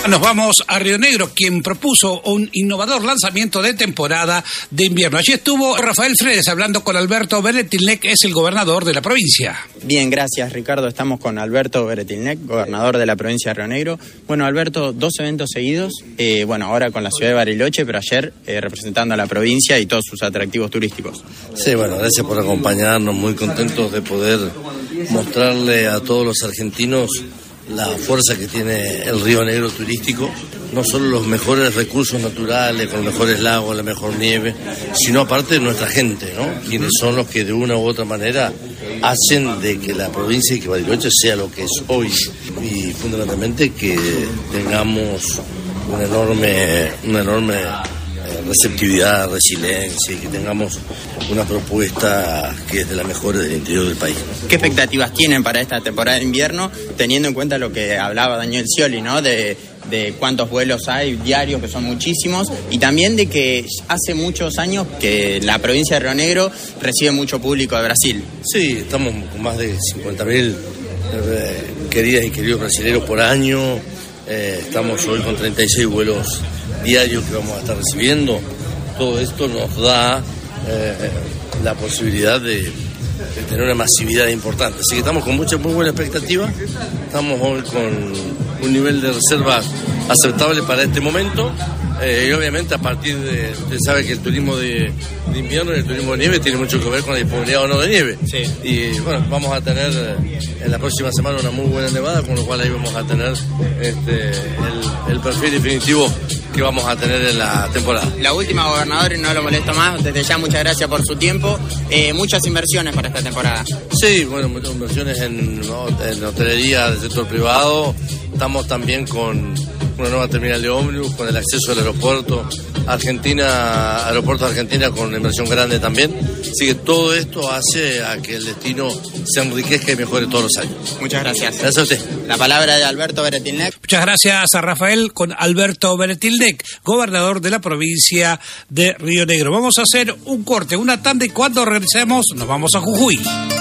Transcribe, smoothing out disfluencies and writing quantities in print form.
Nos vamos a Río Negro, quien propuso un innovador lanzamiento de temporada de invierno. Allí estuvo Rafael Fredes hablando con Alberto Beretilnec, es el gobernador de la provincia. Bien, gracias Ricardo. Estamos con Alberto Beretilnec, gobernador de la provincia de Río Negro. Bueno, Alberto, 2 eventos seguidos, ahora con la ciudad de Bariloche, pero ayer representando a la provincia y todos sus atractivos turísticos. Sí, bueno, gracias por acompañarnos, muy contentos de poder mostrarle a todos los argentinos la fuerza que tiene el Río Negro turístico, no solo los mejores recursos naturales, con los mejores lagos, la mejor nieve, sino aparte nuestra gente, ¿no? Quienes son los que de una u otra manera hacen de que la provincia y que Bariloche sea lo que es hoy, y fundamentalmente que tengamos una enorme receptividad, resiliencia, y que tengamos una propuesta que es de las mejores del interior del país. ¿Qué expectativas tienen para esta temporada de invierno, teniendo en cuenta lo que hablaba Daniel Scioli, ¿no? De cuántos vuelos hay diarios, que son muchísimos, y también de que hace muchos años que la provincia de Río Negro recibe mucho público de Brasil? Sí, estamos con más de 50.000 queridas y queridos brasileños por año. Estamos hoy con 36 vuelos diarios que vamos a estar recibiendo. Todo esto nos da la posibilidad de tener una masividad importante. Así que estamos con muy buena expectativa. Estamos hoy con un nivel de reservas aceptable para este momento. Y obviamente a partir de... Usted sabe que el turismo de invierno y el turismo de nieve tiene mucho que ver con la disponibilidad o no de nieve. Sí. Y bueno, vamos a tener en la próxima semana una muy buena nevada, con lo cual ahí vamos a tener el perfil definitivo que vamos a tener en la temporada. La última, gobernador, y no lo molesto más, desde ya muchas gracias por su tiempo. Muchas inversiones para esta temporada. Sí, bueno, muchas inversiones en hotelería del sector privado. Estamos también con una nueva terminal de ómnibus, con el acceso al aeropuerto de Argentina con una inversión grande también. Así que todo esto hace a que el destino se enriquezca y mejore todos los años. Muchas gracias. Gracias a usted. La palabra de Alberto Beretilnec. Muchas gracias a Rafael con Alberto Beretilnec, gobernador de la provincia de Río Negro. Vamos a hacer un corte, una tanda, y cuando regresemos nos vamos a Jujuy.